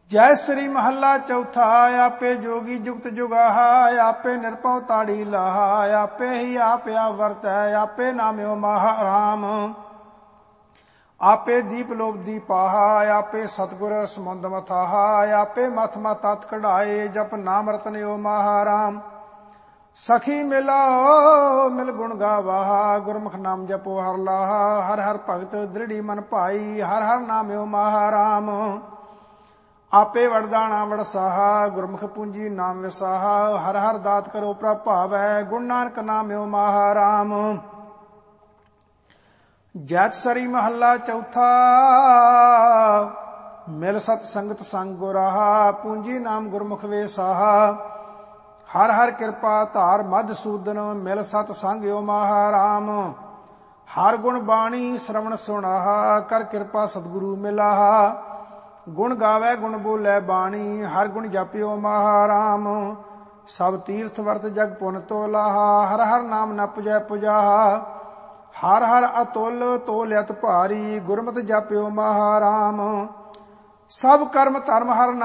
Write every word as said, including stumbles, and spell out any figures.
जय श्री महला चौथा। आपे जोगी जुगत जुगाहा, आपे निरपौ ताड़ी लाहा, आपे ही आप आवर्त है, आपे नाम्यो महाराम। आपे दीप लोभ दीपाहा, आपे सतगुर समुंद मथाहा, आपे मथ मथ तत् कढ़ाए, जप नाम रतनयो महाराम। सखी मिलाओ मिल गुण गावाहा, गुरमुख नाम जपो हर लाहा, हर हर भगत दृढ़ी मन भाई, हर हर नाम्यो महाराम। आपे वरदाना वरसाहा, गुरमुख पूंजी नाम विसाहा, हर हर दात करो प्रभावै, गुण नानक नाम्यो महाराम। जैत सरी महला चौथा। मिल सत संगत संग गुराहा, पूंजी नाम गुरमुख वेसाहा, हर हर कृपा धार मधुसूदन, मिल सत संग यो महाराम। हर गुण बाणी श्रवण सुनाहा, कर कृपा सतगुरु मिलाहा, गुण गावै गुण बोलै बाणी, हर गुण जपियो महाराम। सब तीर्थ वर्त जग पुन तोलाहा, हर हर नाम न पुजै पुजाहा, हर हर अतुल तोल अत भारी, गुरमत जपियो महाराम। सब कर्म धर्म हर